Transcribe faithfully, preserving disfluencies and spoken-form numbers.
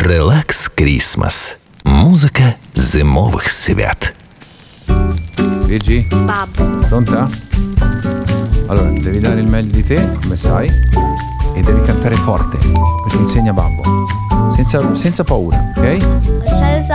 Relax Christmas. Muzika zimових свят. Gigi? Babbo. Pronta? Allora, devi dare il meglio di te, come sai, e devi cantare forte, perché insegna babbo. Senza, senza paura, ok? Lasciate